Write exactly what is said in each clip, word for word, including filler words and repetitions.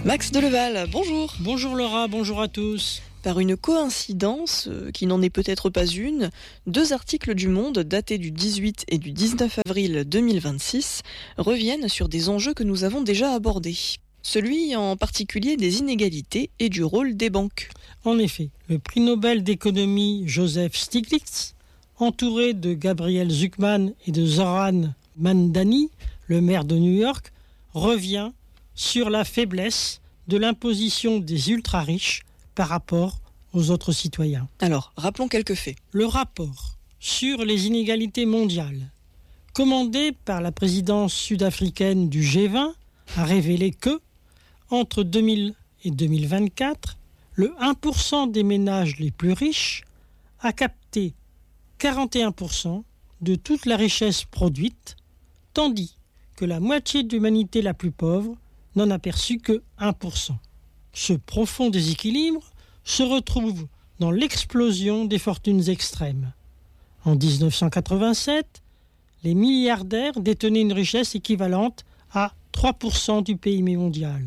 Max Deleval, bonjour. Bonjour Laura, bonjour à tous. Par une coïncidence, euh, qui n'en est peut-être pas une, deux articles du Monde datés du dix-huit et du dix-neuf avril deux mille vingt-six reviennent sur des enjeux que nous avons déjà abordés. Celui en particulier des inégalités et du rôle des banques. En effet, le prix Nobel d'économie Joseph Stiglitz, entouré de Gabriel Zucman et de Zoran Mandani, le maire de New York, revient sur la faiblesse de l'imposition des ultra-riches par rapport aux autres citoyens. Alors, rappelons quelques faits. Le rapport sur les inégalités mondiales, commandé par la présidence sud-africaine du G vingt, a révélé que, entre deux mille et deux mille vingt-quatre, le un pour cent des ménages les plus riches a capté quarante et un pour cent de toute la richesse produite, tandis que la moitié de l'humanité la plus pauvre n'en a perçu que un pour cent. Ce profond déséquilibre se retrouve dans l'explosion des fortunes extrêmes. En dix-neuf cent quatre-vingt-sept, les milliardaires détenaient une richesse équivalente à trois pour cent du P I B mondial.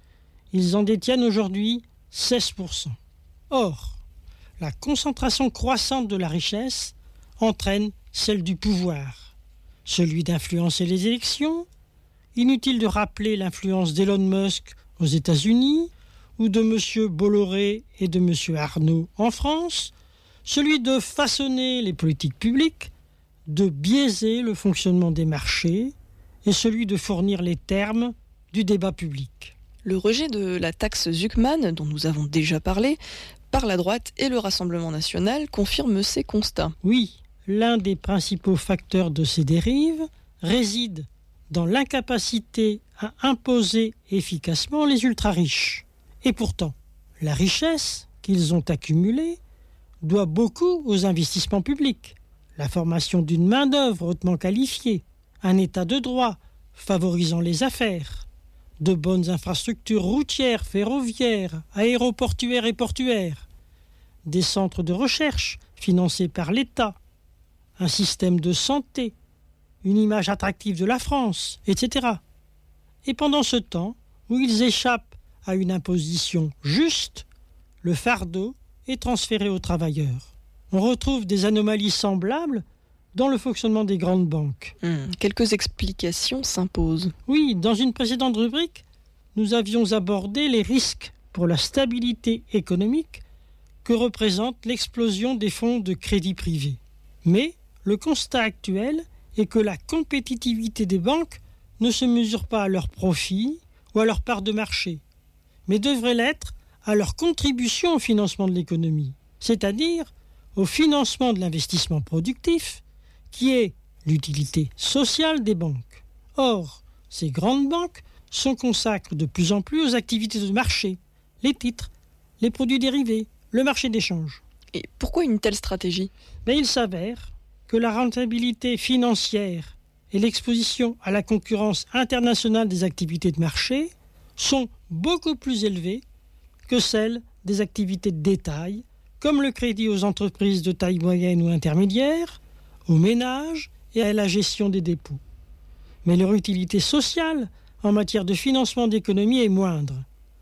Ils en détiennent aujourd'hui seize pour cent. Or, la concentration croissante de la richesse entraîne celle du pouvoir, celui d'influencer les élections. Inutile de rappeler l'influence d'Elon Musk aux États-Unis ou de M. Bolloré et de M. Arnault en France, celui de façonner les politiques publiques, de biaiser le fonctionnement des marchés et celui de fournir les termes du débat public. Le rejet de la taxe Zucman, dont nous avons déjà parlé, par la droite et le Rassemblement national confirme ces constats. Oui, l'un des principaux facteurs de ces dérives réside dans l'incapacité à imposer efficacement les ultra-riches. Et pourtant, la richesse qu'ils ont accumulée doit beaucoup aux investissements publics, la formation d'une main-d'œuvre hautement qualifiée, un état de droit favorisant les affaires, de bonnes infrastructures routières, ferroviaires, aéroportuaires et portuaires, des centres de recherche financés par l'État, un système de santé, une image attractive de la France, et cetera. Et pendant ce temps où ils échappent à une imposition juste, le fardeau est transféré aux travailleurs. On retrouve des anomalies semblables dans le fonctionnement des grandes banques. Mmh, quelques explications s'imposent. Oui, dans une précédente rubrique, nous avions abordé les risques pour la stabilité économique que représente l'explosion des fonds de crédit privé. Mais le constat actuel est que la compétitivité des banques ne se mesure pas à leur profit ou à leur part de marché, mais devrait l'être à leur contribution au financement de l'économie, c'est-à-dire au financement de l'investissement productif, qui est l'utilité sociale des banques. Or, ces grandes banques se consacrent de plus en plus aux activités de marché, les titres, les produits dérivés, le marché d'échange. Et pourquoi une telle stratégie ? Mais il s'avère que la rentabilité financière et l'exposition à la concurrence internationale des activités de marché sont beaucoup plus élevées que celles des activités de détail, comme le crédit aux entreprises de taille moyenne ou intermédiaire, aux ménages et à la gestion des dépôts. Mais leur utilité sociale en matière de financement d'économie est moindre.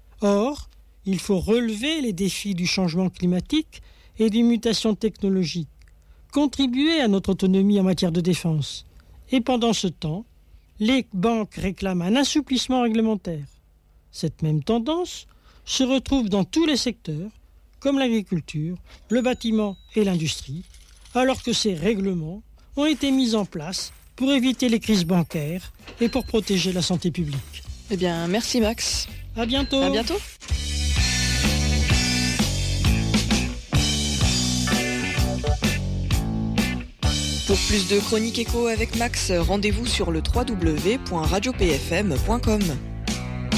Or, il faut relever les défis du changement climatique et des mutations technologiques, contribuer à notre autonomie en matière de défense. Et pendant ce temps, les banques réclament un assouplissement réglementaire. Cette même tendance se retrouve dans tous les secteurs, comme l'agriculture, le bâtiment et l'industrie, alors que ces règlements ont été mis en place pour éviter les crises bancaires et pour protéger la santé publique. Eh bien, merci Max. À bientôt. À bientôt. Pour plus de chroniques écho avec Max, rendez-vous sur le w w w point radio p f m point com.